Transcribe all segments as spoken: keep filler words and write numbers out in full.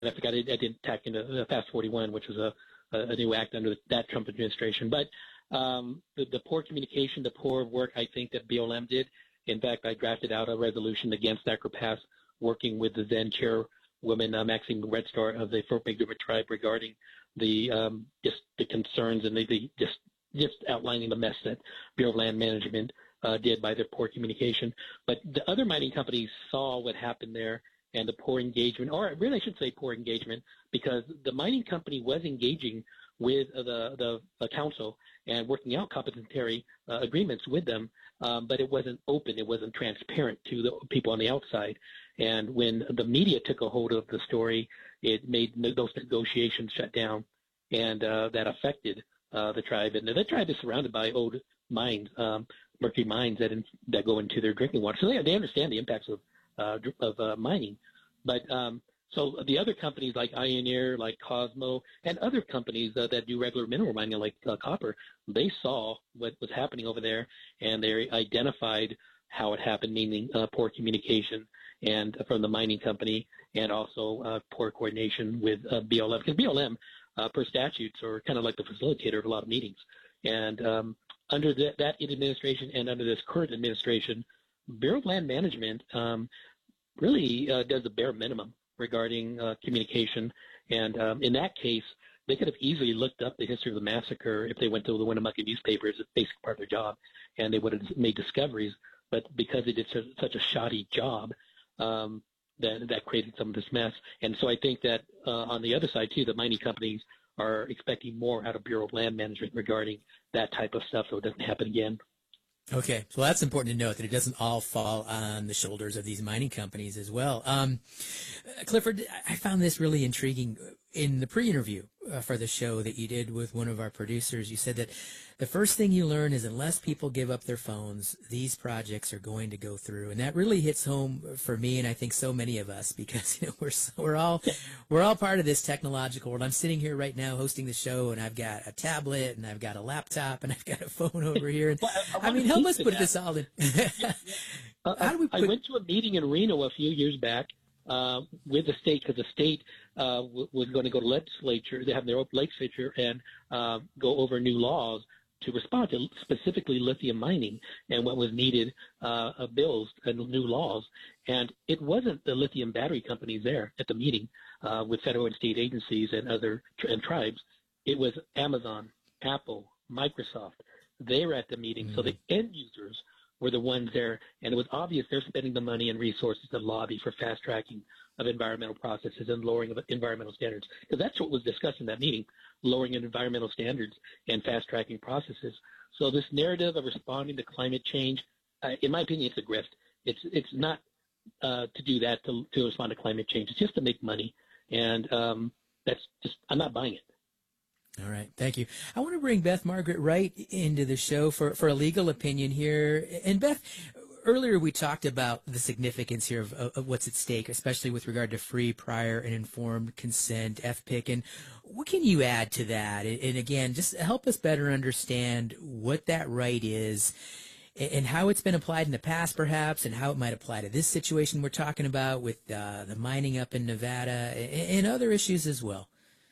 I forgot I, I didn't tack into the FAST forty-one, which was a, a new act under that Trump administration. But um, the, the poor communication, the poor work, I think that B L M did. In fact, I drafted out a resolution against Acropass, working with the then chairwoman, uh, Maxine Red Star of the Fort McDermott tribe, regarding the um, just the concerns and the, the just just outlining the mess that Bureau of Land Management uh, did by their poor communication. But the other mining companies saw what happened there and the poor engagement, or really I should say poor engagement, because the mining company was engaging with uh, the, the the council and working out complementary uh, agreements with them, um, but it wasn't open, it wasn't transparent to the people on the outside. And when the media took a hold of the story, it made those negotiations shut down, and uh, that affected uh, the tribe. And the tribe is surrounded by old mines, um, mercury mines that in, that go into their drinking water. So they they understand the impacts of uh, of uh, mining, but um, so the other companies like Ioneer, like Cosmo, and other companies uh, that do regular mineral mining like uh, copper, they saw what was happening over there, and they identified how it happened, meaning uh, poor communication and uh, from the mining company, and also uh, poor coordination with uh, B L M. Because B L M, uh, per statutes, are kind of like the facilitator of a lot of meetings. And um, under the, that administration and under this current administration, Bureau of Land Management um, really uh, does the bare minimum regarding uh, communication. And um, in that case, they could have easily looked up the history of the massacre if they went to the Winnemucca newspapers. It's basically part of their job, and they would have made discoveries. But because they did such, such a shoddy job, um, that, that created some of this mess. And so I think that uh, on the other side, too, the mining companies are expecting more out of Bureau of Land Management regarding that type of stuff so it doesn't happen again. Okay, so that's important to note, that it doesn't all fall on the shoulders of these mining companies as well. Um, Clifford, I found this really intriguing. In the pre-interview uh, for the show that you did with one of our producers, you said that the first thing you learn is unless people give up their phones, these projects are going to go through. And that really hits home for me, and I think so many of us, because you know, we're we're all we're all part of this technological world. I'm sitting here right now hosting the show, and I've got a tablet, and I've got a laptop, and I've got a phone over here. And, well, I, I, I mean, help us put this all in. yeah, yeah. Uh, How do we? Put... I went to a meeting in Reno a few years back uh, with the state, because the state uh, w- was going to go to legislature. They have their own legislature and uh, go over new laws to respond to specifically lithium mining and what was needed, uh, uh, bills and new laws. And it wasn't the lithium battery companies there at the meeting uh, with federal and state agencies and other tri- and tribes. It was Amazon, Apple, Microsoft. They were at the meeting. Mm-hmm. So the end users were the ones there, and it was obvious they're spending the money and resources to lobby for fast tracking of environmental processes and lowering of environmental standards. Because that's what was discussed in that meeting, lowering of environmental standards and fast tracking processes. So this narrative of responding to climate change, uh, in my opinion, it's a grift. It's it's not uh, to do that to to respond to climate change. It's just to make money, and um, that's just I'm not buying it. All right. Thank you. I want to bring Beth Margaret Wright into the show for, for a legal opinion here. And Beth, earlier we talked about the significance here of, of what's at stake, especially with regard to free, prior, and informed consent, F P I C. And what can you add to that? And, and again, just help us better understand what that right is and how it's been applied in the past, perhaps, and how it might apply to this situation we're talking about with uh, the mining up in Nevada and, and other issues as well.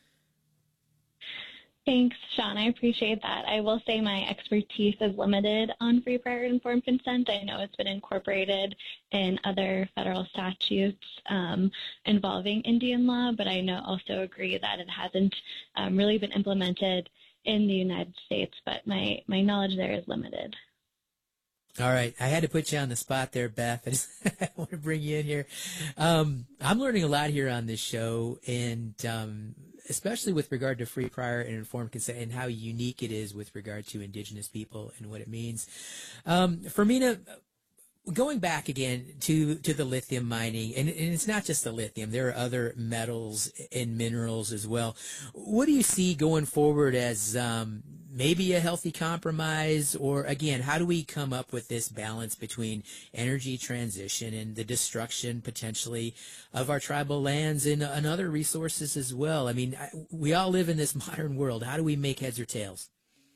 Thanks, Sean. I appreciate that. I will say my expertise is limited on free, prior, and informed consent. I know it's been incorporated in other federal statutes um, involving Indian law, but I know also agree that it hasn't um, really been implemented in the United States, but my, my knowledge there is limited. All right. I had to put you on the spot there, Beth. I, just, I want to bring you in here. Um, I'm learning a lot here on this show, and um, especially with regard to free, prior, and informed consent and how unique it is with regard to indigenous people and what it means. Um, Fermina, going back again to, to the lithium mining, and, and it's not just the lithium. There are other metals and minerals as well. What do you see going forward as um, maybe a healthy compromise? Or, again, how do we come up with this balance between energy transition and the destruction, potentially, of our tribal lands and, and other resources as well? I mean, I, we all live in this modern world. How do we make heads or tails?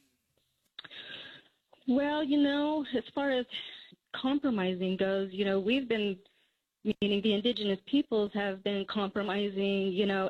Well, you know, as far as compromising goes, you know, we've been, meaning the indigenous peoples have been compromising, you know,